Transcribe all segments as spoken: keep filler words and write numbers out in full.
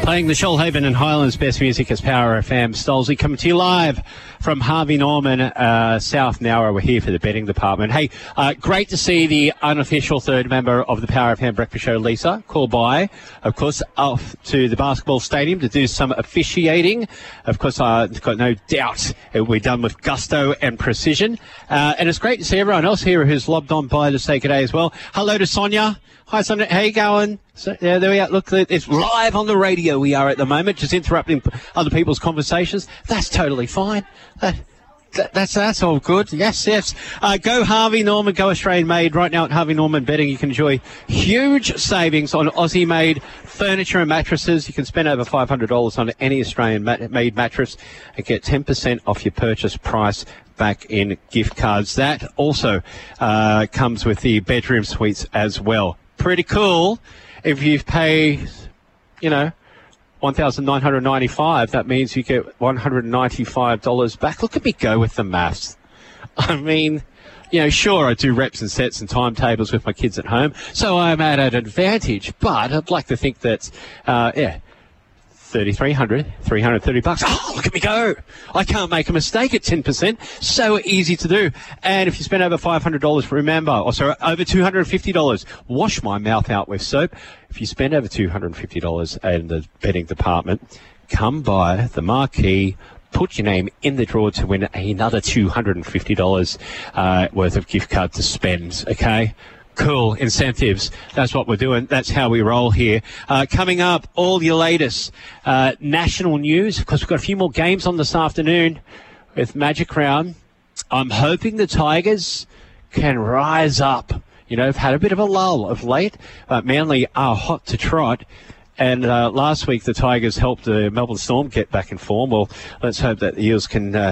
Playing the Shoalhaven and Highlands best music as Power F M. Stolzy coming to you live from Harvey Norman, uh, South Nowra. We're here for the betting department. Hey, uh, great to see the unofficial third member of the Power F M Breakfast Show, Lisa, call by, of course, off to the basketball stadium to do some officiating. Of course, I've uh, got no doubt it will be done with gusto and precision. Uh, and it's great to see everyone else here who's lobbed on by to say good day as well. Hello to Sonia. Hi, Sonia. How you going? So, yeah, there we are. Look, it's live on the radio we are at the moment, just interrupting other people's conversations. That's totally fine. That, that, that's that's all good. Yes, yes. Uh, go Harvey Norman, go Australian made. Right now at Harvey Norman Betting, you can enjoy huge savings on Aussie made furniture and mattresses. You can spend over five hundred dollars on any Australian made mattress and get ten percent off your purchase price back in gift cards. That also uh, comes with the bedroom suites as well. Pretty cool. If you pay, you know, one thousand nine hundred ninety-five dollars, that means you get one hundred ninety-five dollars back. Look at me go with the maths. I mean, you know, sure, I do reps and sets and timetables with my kids at home, so I'm at an advantage. But I'd like to think that, uh, yeah, thirty-three hundred dollars, three hundred thirty bucks. Oh, look at me go. I can't make a mistake at ten percent. So easy to do. And if you spend over five hundred dollars, remember, or sorry, over two hundred fifty dollars, wash my mouth out with soap. If you spend over two hundred fifty dollars in the betting department, come by the marquee, put your name in the draw to win another two hundred fifty dollars uh, worth of gift card to spend, okay? Cool. Incentives. That's what we're doing. That's how we roll here. Uh, coming up, all your latest uh, national news, because we've got a few more games on this afternoon with Magic Round. I'm hoping the Tigers can rise up. You know, they've had a bit of a lull of late. Uh, Manly are hot to trot. And uh, last week, the Tigers helped the Melbourne Storm get back in form. Well, let's hope that the Eels can Uh,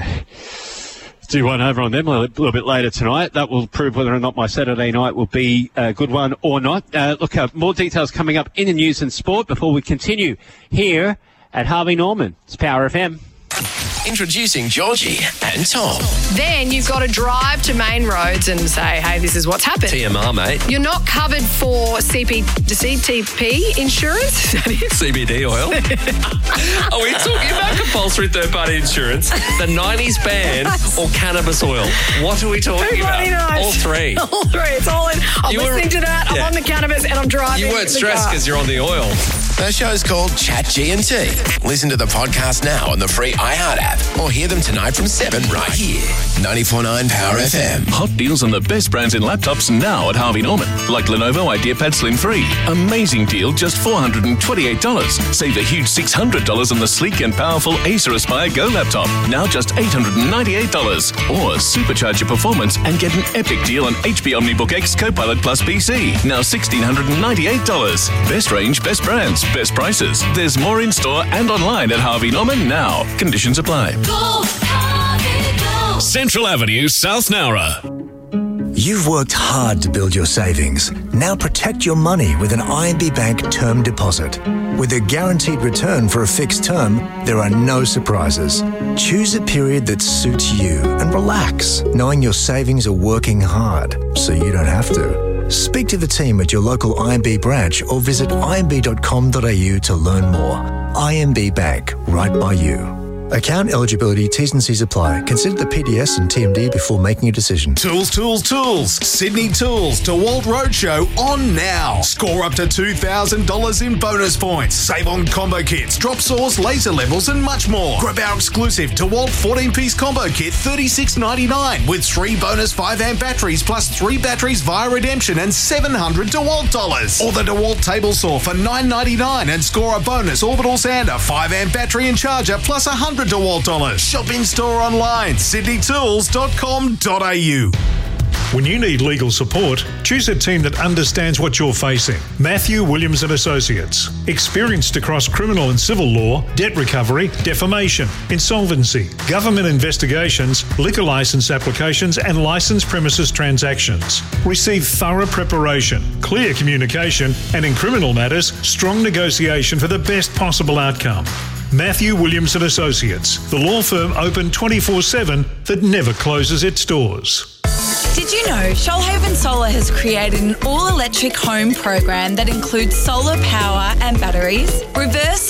do one over on them a little bit later tonight. That will prove whether or not my Saturday night will be a good one or not. Uh, look, uh, more details coming up in the news and sport before we continue here at Harvey Norman. It's Power F M. Introducing Georgie and Tom. Then you've got to drive to Main Roads and say, hey, this is what's happened. T M R, mate. You're not covered for C P, C T P insurance? Is that it? C B D oil. Are we talking about compulsory third-party insurance, the nineties ban, or cannabis oil? What are we talking Everybody about? knows. All three. All three. It's all in. I'm You were- listening to that. Yeah. I'm on the cannabis and I'm driving. You weren't in the stressed car. because you're on the oil. The show's called Chat G and T. Listen to the podcast now on the free iHeart app or hear them tonight from seven right here. ninety-four point nine Power F M. Hot deals on the best brands in laptops now at Harvey Norman. Like Lenovo IdeaPad Slim three. Amazing deal, just four hundred twenty-eight dollars. Save a huge six hundred dollars on the sleek and powerful Acer Aspire Go laptop. Now just eight hundred ninety-eight dollars. Or supercharge your performance and get an epic deal on H P OmniBook X Copilot Plus P C. Now one thousand six hundred ninety-eight dollars. Best range, best brands, best prices. There's more in store and online at Harvey Norman now. Conditions apply. Go, Harvey, go. Central Avenue, South Nowra. You've worked hard to build your savings. Now protect your money with an I M B Bank term deposit. With a guaranteed return for a fixed term, there are no surprises. Choose a period that suits you and relax, knowing your savings are working hard, so you don't have to. Speak to the team at your local I M B branch or visit I M B dot com dot a u to learn more. I M B Bank, right by you. Account eligibility, T's and C's apply. Consider the P D S and T M D before making a decision. Tools, tools, tools. Sydney Tools DeWalt Roadshow on now. Score up to two thousand dollars in bonus points. Save on combo kits, drop saws, laser levels and much more. Grab our exclusive DeWalt fourteen-piece combo kit, thirty-six ninety-nine with three bonus five amp batteries plus three batteries via redemption and seven hundred DeWalt dollars. Or the DeWalt table saw for nine ninety-nine and score a bonus orbital sander, five amp battery and charger plus one hundred DeWalt dollars. Shop in store online, sydney tools dot com dot a u. When you need legal support, choose a team that understands what you're facing. Matthew Williams and Associates. Experienced across criminal and civil law, debt recovery, defamation, insolvency, government investigations, liquor license applications and licensed premises transactions. Receive thorough preparation, clear communication and in criminal matters, strong negotiation for the best possible outcome. Matthew Williams and Associates, the law firm open twenty-four seven that never closes its doors. Did you know Shoalhaven Solar has created an all-electric home program that includes solar power and batteries, reverse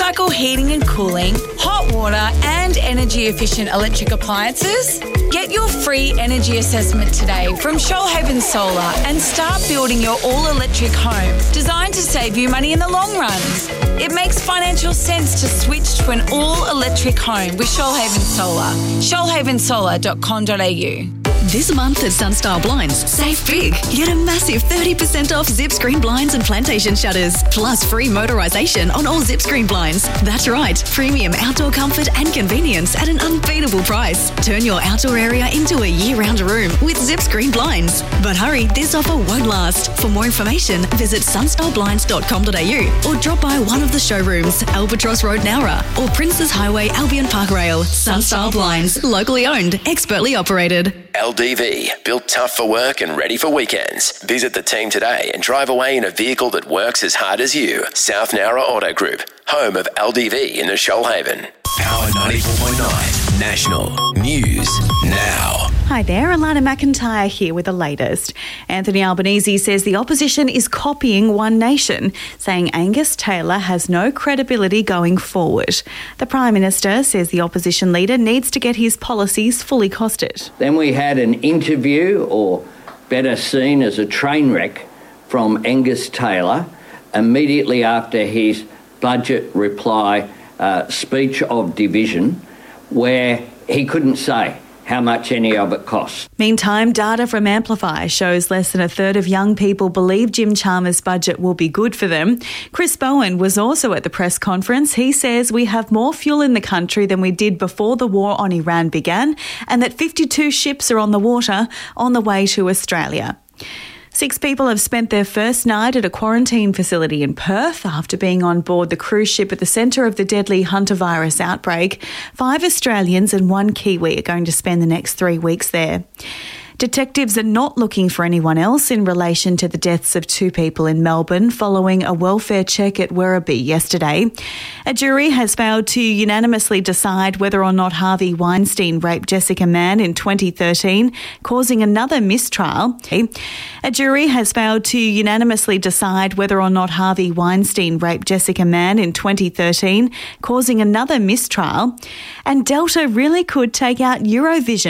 cycle heating and cooling, hot water and energy-efficient electric appliances? Get your free energy assessment today from Shoalhaven Solar and start building your all-electric home designed to save you money in the long run. It makes financial sense to switch to an all-electric home with Shoalhaven Solar. shoalhaven solar dot com dot a u. This month at Sunstyle Blinds, save big. Get a massive thirty percent off zip screen blinds and plantation shutters, plus free motorisation on all zip screen blinds. That's right, premium outdoor comfort and convenience at an unbeatable price. Turn your outdoor area into a year-round room with zip screen blinds. But hurry, this offer won't last. For more information, visit sunstyle blinds dot com dot a u or drop by one of the showrooms, Albatross Road, Nowra, or Princes Highway, Albion Park Rail. Sunstyle Blinds, locally owned, expertly operated. L D V, built tough for work and ready for weekends. Visit the team today and drive away in a vehicle that works as hard as you. South Nowra Auto Group, home of L D V in the Shoalhaven. Power ninety-four point nine, National News Now. Hi there, Alana McIntyre here with the latest. Anthony Albanese says the opposition is copying One Nation, saying Angus Taylor has no credibility going forward. The Prime Minister says the opposition leader needs to get his policies fully costed. Then we had an interview, or better seen as a train wreck, from Angus Taylor immediately after his budget reply uh, speech of division, where he couldn't say how much any of it costs. Meantime, data from Amplify shows less than a third of young people believe Jim Chalmers' budget will be good for them. Chris Bowen was also at the press conference. He says we have more fuel in the country than we did before the war on Iran began, and that fifty-two ships are on the water on the way to Australia. Six people have spent their first night at a quarantine facility in Perth after being on board the cruise ship at the centre of the deadly hantavirus outbreak. Five Australians and one Kiwi are going to spend the next three weeks there. Detectives are not looking for anyone else in relation to the deaths of two people in Melbourne following a welfare check at Werribee yesterday. A jury has failed to unanimously decide whether or not Harvey Weinstein raped Jessica Mann in twenty thirteen, causing another mistrial. A jury has failed to unanimously decide whether or not Harvey Weinstein raped Jessica Mann in twenty thirteen, causing another mistrial. And Delta really could take out Eurovision.